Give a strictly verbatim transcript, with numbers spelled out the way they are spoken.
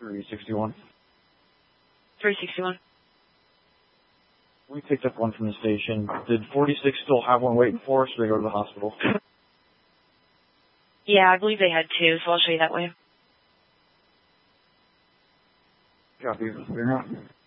three sixty-one. three sixty-one. We picked up one from the station. Did forty-six still have one waiting for us, or did they go to the hospital? Yeah, I believe they had two, so I'll show you that way. Copy. Clear out.